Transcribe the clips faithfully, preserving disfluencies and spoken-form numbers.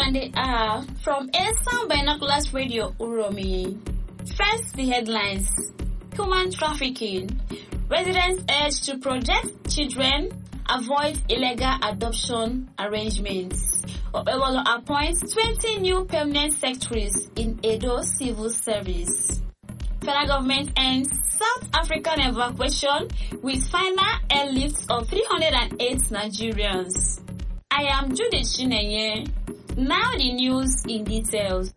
And they are from Eastern Binoculars Radio Uromi. First, the headlines. Human trafficking. Residents urged to protect children, avoid illegal adoption arrangements. Okpebholo appoints twenty new permanent secretaries in Edo Civil Service. Federal government ends South African evacuation with final airlift of three hundred eight Nigerians. I am Judith Chinenye. Now the news in details.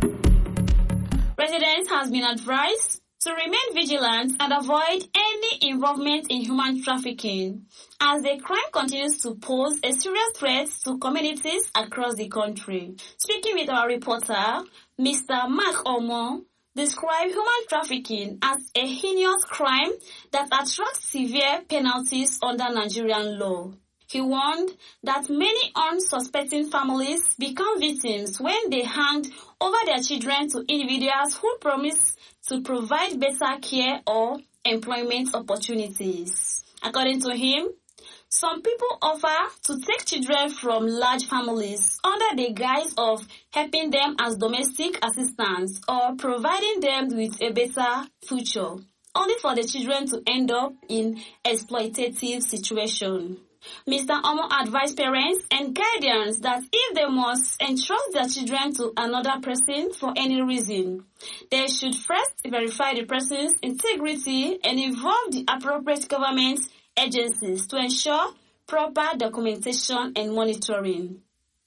Residents has been advised to remain vigilant and avoid any involvement in human trafficking, as the crime continues to pose a serious threat to communities across the country. Speaking with our reporter, Mister Mark Omo described human trafficking as a heinous crime that attracts severe penalties under Nigerian law. He warned that many unsuspecting families become victims when they hand over their children to individuals who promise to provide better care or employment opportunities. According to him, some people offer to take children from large families under the guise of helping them as domestic assistants or providing them with a better future, only for the children to end up in exploitative situation. Mister Omo advised parents and guardians that if they must entrust their children to another person for any reason, they should first verify the person's integrity and involve the appropriate government agencies to ensure proper documentation and monitoring.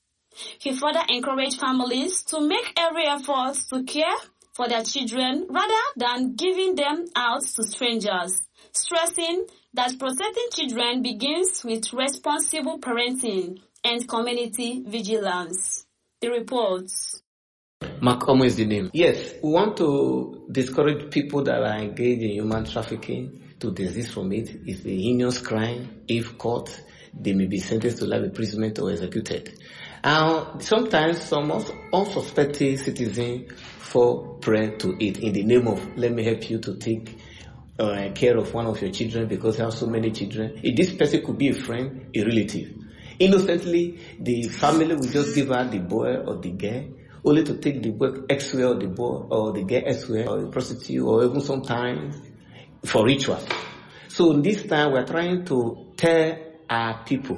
He further encouraged families to make every effort to care for their children rather than giving them out to strangers, stressing that protecting children begins with responsible parenting and community vigilance. The reports. Mark Omo is the name. Yes, we want to discourage people that are engaged in human trafficking to desist from it. It's a heinous crime. If caught, they may be sentenced to life imprisonment or executed. And sometimes some unsuspecting citizens fall prey to it in the name of, let me help you to take Uh, care of one of your children because you have so many children. If this person could be a friend, a relative. Innocently, the family will just give her the boy or the girl, only to take the boy elsewhere or the boy or the girl elsewhere, or a prostitute, or even sometimes for rituals. So this time we're trying to tell our people,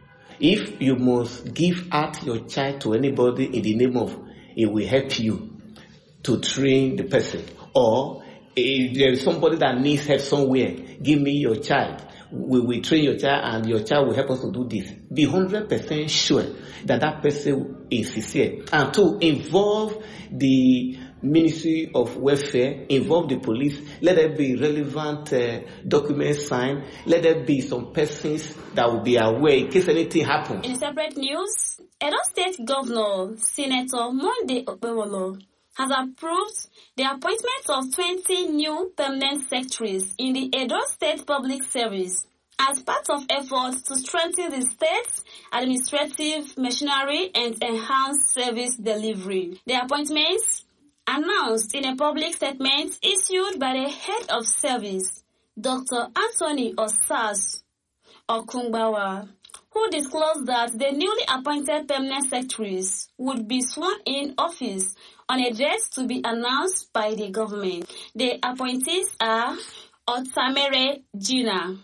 if you must give out your child to anybody in the name of it will help you to train the person, or if there is somebody that needs help somewhere, give me your child. We will train your child and your child will help us to do this. Be one hundred percent sure that that person is sincere. And to involve the Ministry of Welfare, involve the police, let there be relevant uh, documents signed, let there be some persons that will be aware in case anything happens. In separate news, Edo State Governor, Senator Monday Okpebholo, has approved the appointment of twenty new permanent secretaries in the Edo State Public Service as part of efforts to strengthen the state's administrative machinery and enhance service delivery. The appointments, announced in a public statement issued by the head of service, Doctor Anthony Osas Okungbawa, who disclosed that the newly appointed permanent secretaries would be sworn in office on a date to be announced by the government. The appointees are Otamere Gina,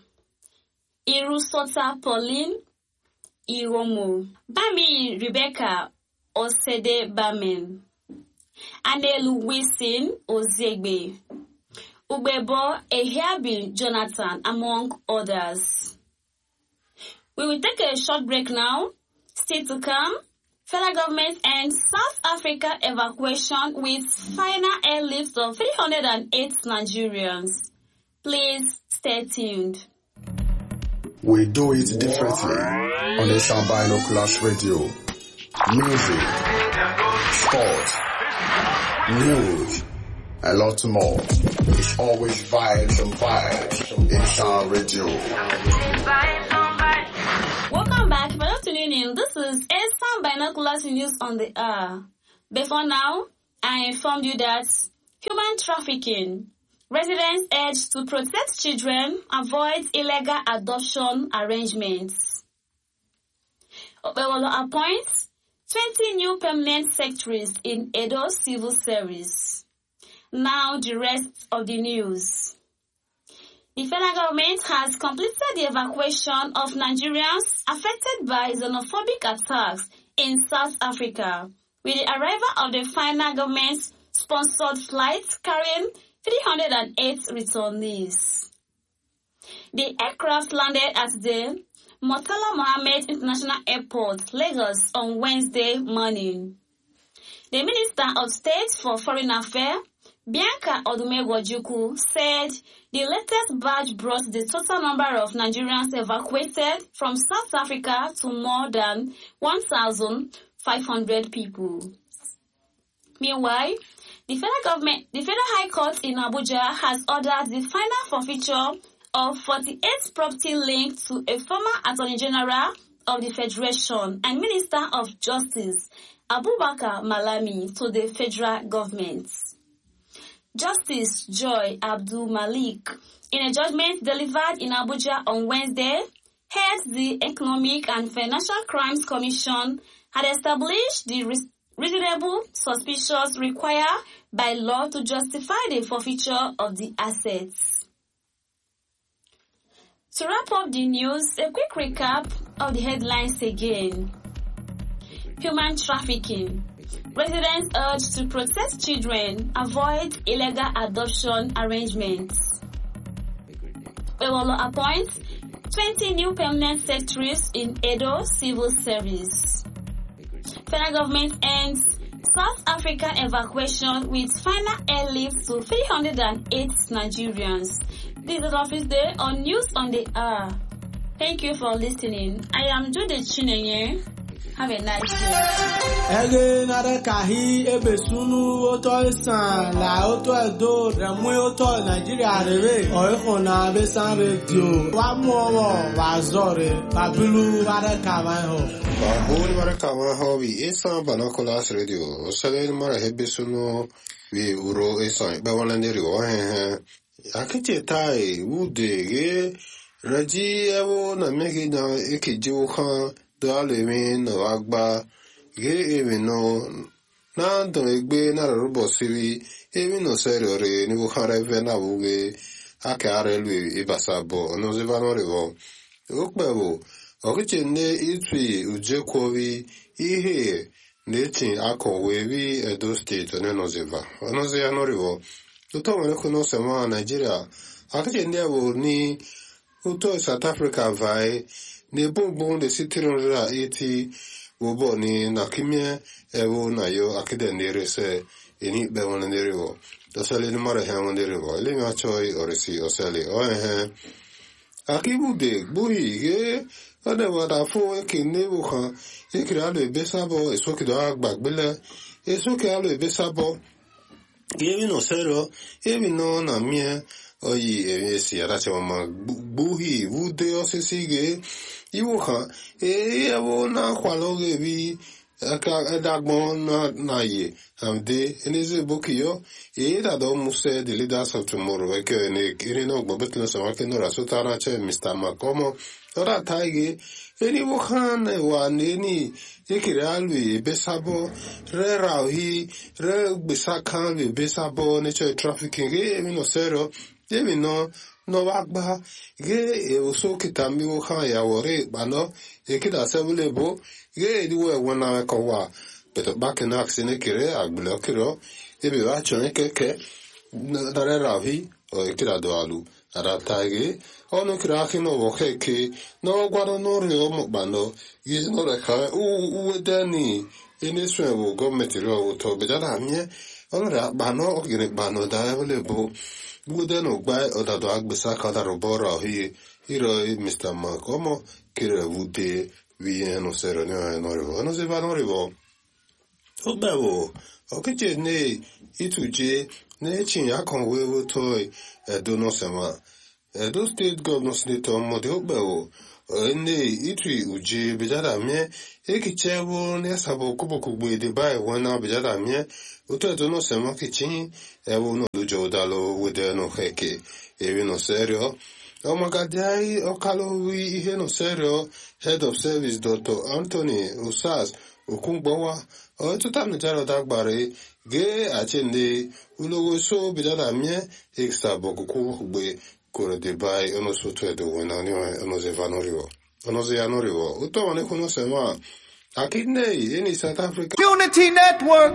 Irusota Pauline Iromo, Bami Rebecca Osede Bamen, Anelu Wilson Ozegbe, Ubebo Ehiabi Jonathan, among others. We will take a short break now. Still to come, federal government ends South Africa evacuation with final airlift of three hundred eight Nigerians. Please stay tuned. We do it differently on the Eastern Binoculars Radio. Music, sports, news, a lot more. It's always vibes and vibes. Eastern Radio. Welcome back. For those tuning in, this is Eastern Binoculars News on the air. Before now, I informed you that human trafficking. Residents urged to protect children, avoid illegal adoption arrangements. Okpebholo appoints twenty new permanent secretaries in Edo Civil Service. Now the rest of the news. The federal government has completed the evacuation of Nigerians affected by xenophobic attacks in South Africa, with the arrival of the final government-sponsored flight carrying three hundred eight returnees. The aircraft landed at the Murtala Mohammed International Airport, Lagos, on Wednesday morning. The Minister of State for Foreign Affairs, Bianca Odumegwu-Ojukwu, said the latest batch brought the total number of Nigerians evacuated from South Africa to more than one thousand five hundred people. Meanwhile, the federal government, the Federal High Court in Abuja has ordered the final forfeiture of forty-eight property linked to a former Attorney General of the Federation and Minister of Justice, Abubakar Malami, to the federal government. Justice Joy Abdul Malik, in a judgment delivered in Abuja on Wednesday, heads the Economic and Financial Crimes Commission, had established the reasonable suspicions required by law to justify the forfeiture of the assets. To wrap up the news, a quick recap of the headlines again. Human trafficking. Residents urged to protect children, avoid illegal adoption arrangements. Ewolo appoints twenty new permanent secretaries in Edo Civil Service. Federal government ends South African evacuation with final airlift to three hundred eight Nigerians. This is Office Day on News on the Hour. Thank you for listening. I am Judith Chinenye. Have a nice day. Ege nare kahi ebe sunu oto isan la oto edo remwe oto Nigeria rebe oiko na besan radio wa muowo wa zore babilu ware kawan ho babul ware kawan ho bi isan banakolas radio osele mara hebe sunu wi uro isan be wonande ri wo he akiti tai wude ge raji ewo na megi na ekiji wo kan dale mi no agba ge emi no na do egbe na robo siri emi no serio re ni wo khare ve na wuge akare lu ibasabo no ze vanore wo okpewo okiche ne itwi uje kowi ihe netin akowe wi Edo State ne no zeva no ze anore wo to wona kuno sema Nigeria akiche ne wo ni uto South Africa vai ne bonbon de sitiron eti wobo ni nakimie ewo na yo akide nderese eni be wona nderewo to sele ni mara he wona nderewo ele mi achoi orisi osele o he akibu de buhi ge ade wada fo ekine wo kan ekira lo ebesabo esoki do agbagbele esoki alo ebesabo ge mi no sero emi no na mie oyi esi arache mama buhi wude osisi ge iwo kan e ewo na kwaloge bi aka edagbon na na ye amde eneze bokiyo e da do muse the leaders of tomorrow e ke ne kiri no gbobet no sama ke no rasutara che Mister Makomo ora taige eni wo kan wa neni ekire alwi besabo re rahi re besakan le besabo ne che trafficking e mi no sero e mi no no wagba ge e oso kitami wo kan ya wore bano e kida sebulebo ge di wo wona ko wa but back in action e kire agblo kiro e bi wa chon keke dare ravi o e kida do alu ara taige ono kira kino wo keke no gwaro no re o mo bano is no re ka u u dani ene swen wo government ro wo to be dara mie ono ra bano o kire bano da ebulebo Guden ogbai odado agbesa kada robora hi hiro Mister Makomo kire wude vi no sero ne no rivo no se va no rivo obewo okiche ne ituje ne chin yakon wewo toy Edo no sema Edo State Governor Senator Mode obewo ne itui uje bejada mie ekichewo ne sabo kubokugbe de bai wana bejada mie Uto Edo no sema kichin ewo no lujo dalo wede no heke ewi no serio Omagadiai Okalowi ihe no serio head of service Doctor Anthony Usas Okungbowa otuta mjaro dagbare ge achende ulogo so bidada mie extra bokuku gbe kore de bai ono soto edo wena ni ono ze vanoriwo ono ze anoriwo uto wane kuno sema akinde in South Africa Unity Network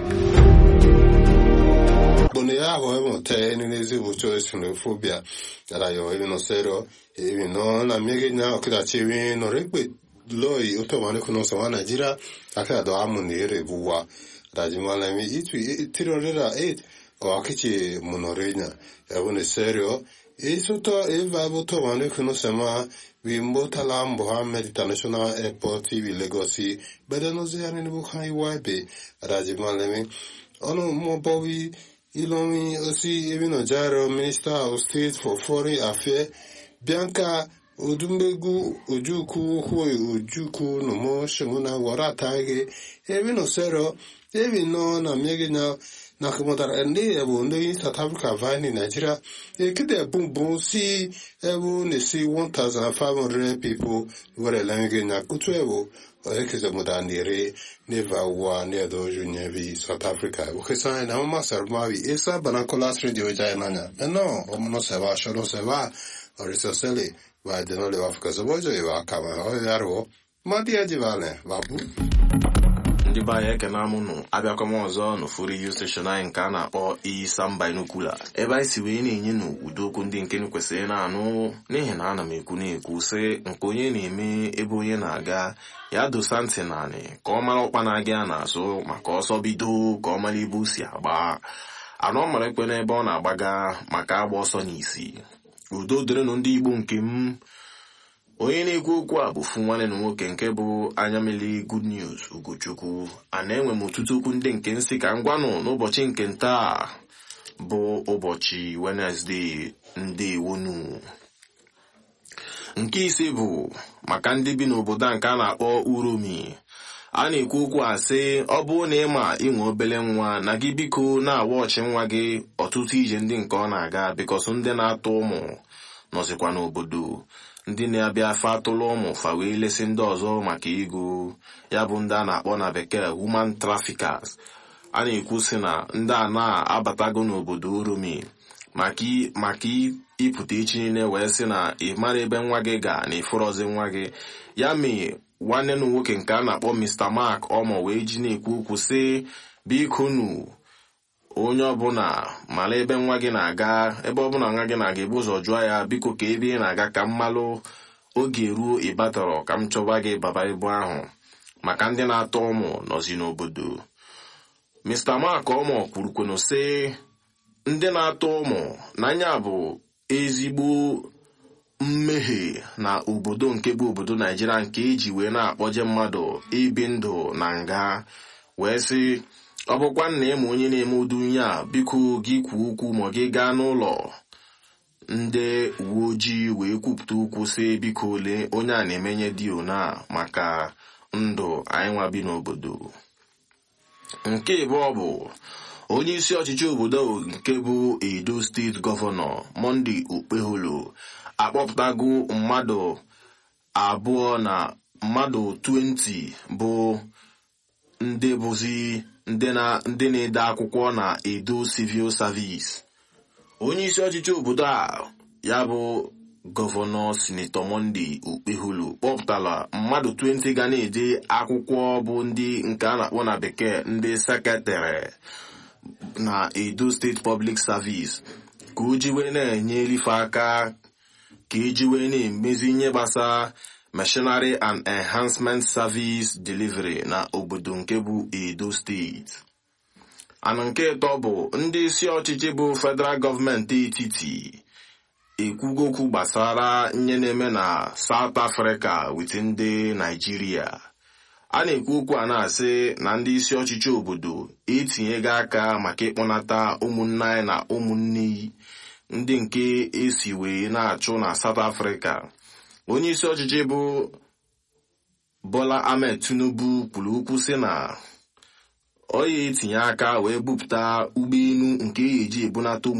Bone ya ho emo te ni nezi bucho xenophobia ara yo even no serio even no na miege nya okida chewi no rekpe loi uto wane kuno sema Nigeria aka do amuni ere buwa rajimala mi itu tirorera eight o akichi monorenya ebone serio isuto eva buto wane kuno sema Wimbo Talam Mohammed International Airport T V Legacy bedano ziani ni bukhai waibe rajimala ono mobowi Ilomi osi Ebino Jaro Minister of State for Foreign Affairs Bianca Odumbegu Ojuku Hui Ojuku Nomo Shimuna Waratage Ebino Sero Ebino na Megina Nakamotara and they ebu in South Africa Vine in Nigeria they could have boom boom see ebu they see one thousand five hundred people were language na kutuebu Ekeze mudandire neva wa nedo junyevi South Africa. Ukisa na mama sarmavi esa banakolas radio jaya nanya. No, omono seva shoro seva oriso seli wa denole wa Afrika zobojo eva kama ho yaro madia jivale babu. Ndị baya ekene amụnụ abịakọm ọzọ n'ụfọdụ radio station anyị nke a na-akpọ Isam Binocular ebe anyị si wee na-enye n'udo okwu ndị nke kwesịrị na-anụ n'ihi na ana m ekwu na-ekwu sị nke onye na-eme ebe onye na-aga ya dosa ntị naanị ka ọ mara ọkpa na-aga ya n'azụ maka ọsọ bido ka ọ mara ebe o si agba anụ ọ mara ekwe n'ebe ọ na-agbaga maka agba ọsọ n'isi udo dịrịnụ ndị Igbo nke m onye na-ekwu okwu a bụ fu nwanne na nwoke nke bụ Anyamili Good News Ugochukwu a na-enwe m ọtụtụ okwu ndị nke nsị ka ngwanụ n'ụbọchị nke ntaa bụ ụbọchị Wednesday ndewonu nke ise bụ maka ndị bi n'obodo nke a na-akpọ Uromi a na-ekwu okwu a sị ọ bụ na ịma inwe obele nwa na gị biko na-awa ọchị nwa gị ọtụtụ ije ndị nke ọ na-aga bikọsụ ndị na-atụ ụmụ nọzikwa n'obodo ndị na-abịa afa atụlụ ụmụ fa wee lesi ndị ọzọ maka ego ya bụ ndị a na-akpọ na bekee human traffickers a na-ekwu sị na ndị a na-abatago n'obodo Uromi maka ịpụta echi niile wee sị na ị mara ebe nwa gị ga na ịfụrọzi nwa gị ya mee nwanne na nwoke nke a na-akpọ Mister Mark Omo wee ji na-ekwu okwu sị biko nu onye ọbụla mara ebe nwa gị na-aga ebe ọbụla nwa gị na-aga ebu ụzọ jụọ ya biko ka ebe ị na-aga ka mmalụ oge ruo ịbatọrọ ka m chọba gị baba ibu ahụ maka ndị na-atọ ụmụ nọzi n'obodo Mister Mark Omo kwurukwenu sị ndị na-atọ ụmụ n'anya bụ ezigbo mmehie na obodo nke bụ obodo Naijiria nke eji wee na-akpọje mmadụ ibi ndụ na nga wee sị ọ bụkwa nna ịma onye na-eme udu nye a biko gị kwuo okwu ma gị gaa n'ụlọ ndị uwe ojii wee kwupụta okwu sị biko ole onye a na-emenye dio na maka ndụ anyị nwa bi n'obodo nke ịbụọ bụ onye isi ọchịchị obodo nke bụ Edo steeti gọvanọ Monday Okpeholo akpọpụtago mmadụ abụọ na mmadụ twenty bụ ndị bụzi ndị na-ede akwụkwọ na Edo Civil Service onye isi ọchịchị obodo a ya bụ gọvanọ Sinetọ Monday Okpeholo kpọpụtara mmadụ twenty ga na-ede akwụkwọ bụ ndị nke a na-akpọ na bekee ndị sekretịrị na Edo State Public Service ka o ji wee na-enye elife aka ka eji wee na-emezi ihe gbasara Machinery and Enhancement Service Delivery na obodo nke bụ Edo State. Ana nke ịtọ bụ ndị isi ọchịchị bụ federal gọọmenti etiti ekwugo okwu gbasara ihe na-eme na South Africa with ndị Nigeria. A na-ekwu okwu a na-asị na ndị isi ọchịchị obodo etinyego aka maka ịkpọnata ụmụnne anyị na ụmụnne ndị nke esi wee na-achụ na South Africa. Onye isi ọchịchị bụ Bola Ahmed Tinubu kwuru okwu sị na ọ ya etinye aka wee bupụta ụgbọelu nke eji ebunata